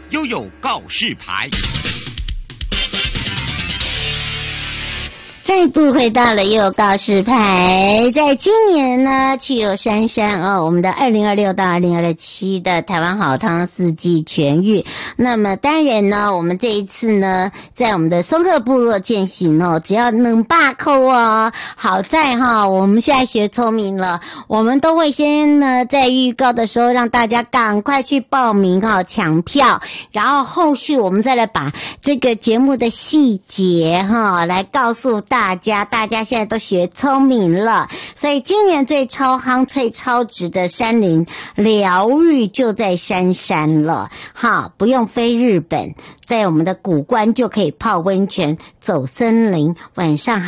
悠悠告示牌。 再度回到了悠悠告示牌，在今年呢，去游山山我们的2026到2027的台湾好汤四季全域。那么当然呢，我们这一次呢，在我们的松鹤部落践行只要能把扣好在我们现在学聪明了，我们都会先呢在预告的时候让大家赶快去报名抢票，然后后续我们再来把这个节目的细节来告诉大家现在都学聪明了，所以今年最超夯最超值的山林疗愈就在山山了，不用飞日本，在我们的古关就可以泡温泉走森林，晚上